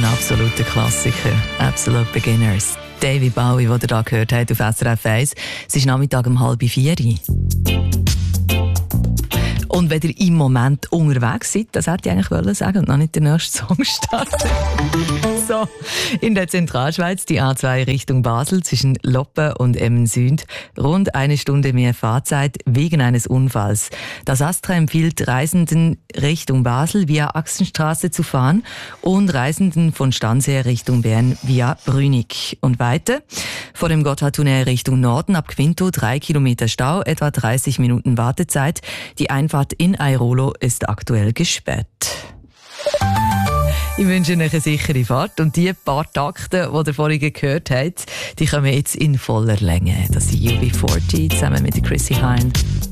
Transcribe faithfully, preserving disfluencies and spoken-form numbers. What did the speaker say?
Ein absoluter Klassiker. Absolute Beginners. David Bowie, den ihr hier gehört habt auf S R F eins. Es ist Nachmittag um halb vier. Und wenn ihr im Moment unterwegs seid, das hätte ich eigentlich wollen sagen und noch nicht den nächsten Song starten. So, in der Zentralschweiz die A zwei Richtung Basel zwischen Loppen und Emmen Süd. Rund eine Stunde mehr Fahrzeit wegen eines Unfalls. Das ASTRA empfiehlt Reisenden Richtung Basel via Axenstraße zu fahren und Reisenden von Stanz her Richtung Bern via Brünig. Und weiter vor dem Gotthardtunnel Richtung Norden ab Quinto drei Kilometer Stau, etwa dreißig Minuten Wartezeit. Die Einfahrt in Airolo ist aktuell gesperrt. Ich wünsche euch eine sichere Fahrt und die paar Takte, die ihr vorhin gehört habt, die kommen jetzt in voller Länge. Das ist U B vierzig zusammen mit Chrissy Hynde.